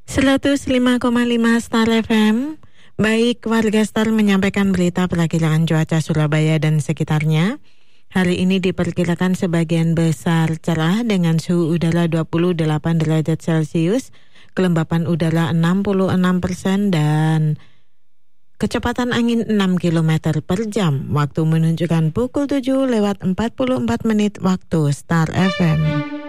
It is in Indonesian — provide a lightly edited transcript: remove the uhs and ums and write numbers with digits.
105,5 Star FM. Baik, warga Star menyampaikan berita perakiraan cuaca Surabaya dan sekitarnya. Hari ini diperkirakan sebagian besar cerah dengan suhu udara 28 derajat Celcius, kelembapan udara 66% dan kecepatan angin 6 km per jam. Waktu menunjukkan pukul 7:44 waktu Star FM.